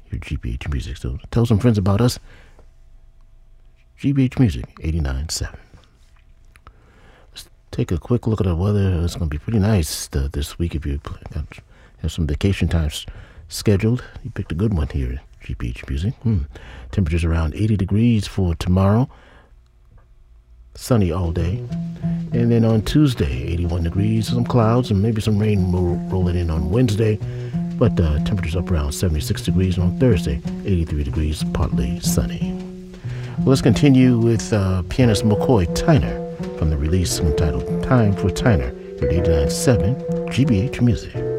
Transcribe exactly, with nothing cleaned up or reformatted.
here at G B H Music. So tell some friends about us. G B H Music, eighty-nine point seven. Let's take a quick look at the weather. It's going to be pretty nice uh, this week if you have some vacation times scheduled. You picked a good one here at G B H Music. Hmm. Temperatures around eighty degrees for tomorrow. Sunny all day. And then on Tuesday, eighty-one degrees, some clouds and maybe some rain ro- rolling in on Wednesday. But uh, temperatures up around seventy-six degrees on Thursday, eighty-three degrees, partly sunny. Well, let's continue with uh, pianist McCoy Tyner from the release entitled Time for Tyner here at eighty-nine point seven G B H Music.